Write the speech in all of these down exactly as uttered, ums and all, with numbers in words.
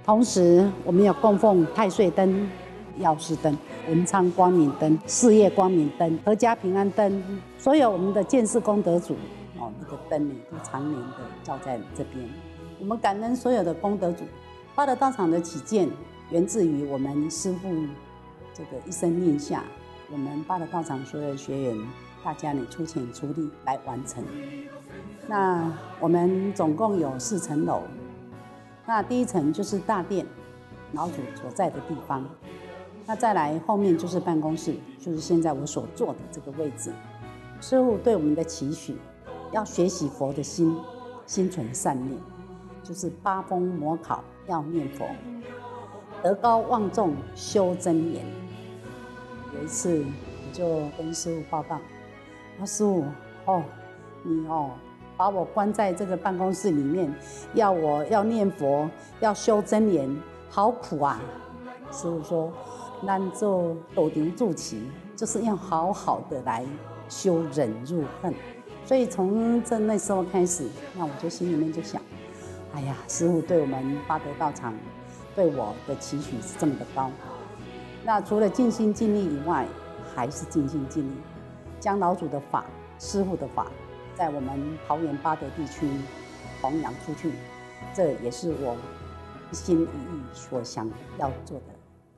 同时，我们有供奉太岁灯、药师灯、文昌光明灯、事业光明灯、阖家平安灯，所有我们的建士功德主哦，那个灯呢都常年的照在这边。我们感恩所有的功德主。八德道场的起建源自于我们师父这个一声令下，我们八德道场所有的学员，大家呢出钱出力来完成。那我们总共有四层楼，那第一层就是大殿，老祖所在的地方。那再来后面就是办公室，就是现在我所坐的这个位置。师父对我们的期许，要学习佛的心，心存善念，就是八风魔考要念佛，德高望重修真言。有一次我就跟师父报告，说师父哦，你哦把我关在这个办公室里面，要我要念佛，要修真言，好苦啊！师父说，咱做斗场主持，就是要好好的来修忍辱恨。所以从这那时候开始，那我就心里面就想，哎呀，师父对我们八德道场，对我的期许是这么的高。那除了尽心尽力以外，还是尽心尽力，将老祖的法、师父的法，在我们桃园八德地区弘扬出去，这也是我一心一意所想要做的。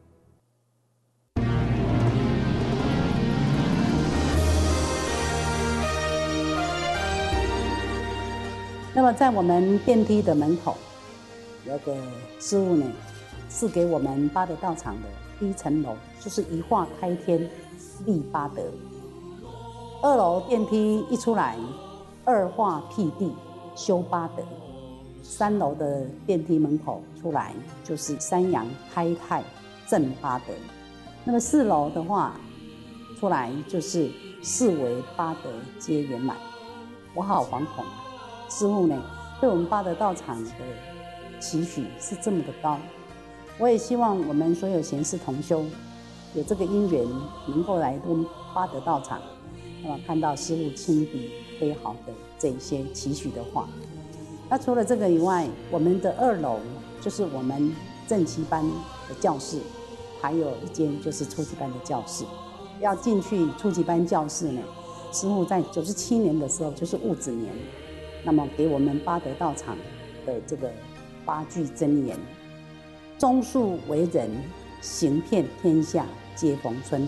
那么在我们电梯的门口，有个师父呢，是给我们八德道场的第一层楼，就是一化开天，立八德。二楼电梯一出来，二化辟地，修八德。三楼的电梯门口出来，就是三阳开泰，正八德。那么四楼的话，出来就是四维八德皆圆满。我好惶恐啊！师父呢，对我们八德道场的期许是这么的高，我也希望我们所有贤士同修有这个因缘，能够来我们八德道场，那么看到师父亲笔挥毫的这一些期许的话。那除了这个以外，我们的二楼就是我们正期班的教室，还有一间就是初级班的教室。要进去初级班教室呢，师父在九十七年的时候，就是戊子年，那么给我们八德道场的这个八句真言：忠恕为人，行遍天下皆逢春；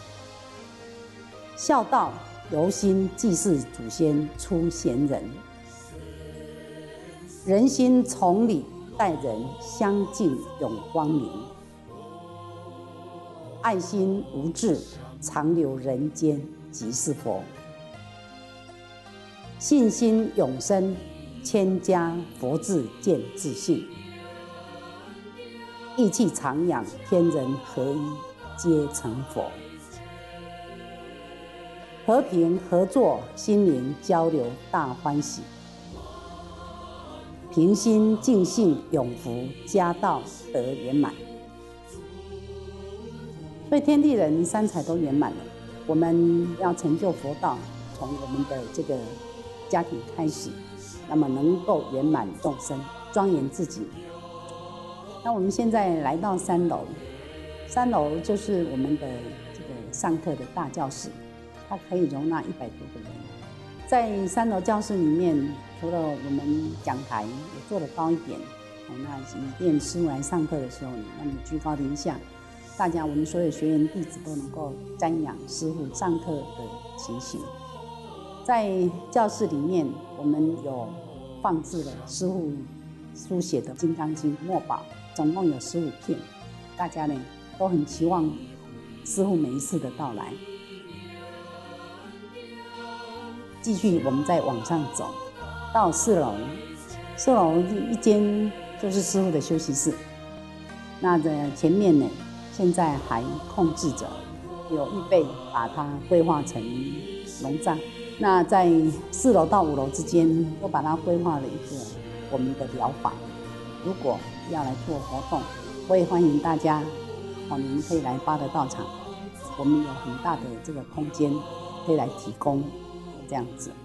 孝道由心，济世祖先出贤人；人心从理，待人相敬永光明；爱心无滞，长留人间即是佛；信心永生，千家佛智见自信；意气长养，天人合一皆成佛；和平合作，心灵交流大欢喜；平心静性永福，家道得圆满。所以天地人三才都圆满了。我们要成就佛道，从我们的这个家庭开始，那么能够圆满众生，庄严自己。那我们现在来到三楼，三楼就是我们的这个上课的大教室，它可以容纳一百多个人。在三楼教室里面，除了我们讲台也做得高一点，那以便师父来上课的时候，那么居高临下，大家我们所有学员弟子都能够瞻仰师父上课的情形。在教室里面，我们有放置了师父书写的《金刚经》墨宝，总共有十五片。大家呢都很期望师父每一次的到来。继续，我们再往上走，到四楼。四楼一间就是师父的休息室。那在前面呢，现在还控制着，有预备把它规划成笼帐。那在四楼到五楼之间，都把它规划了一个我们的疗法。如果要来做活动，我也欢迎大家哦，你们可以来八德道场，我们有很大的这个空间可以来提供这样子。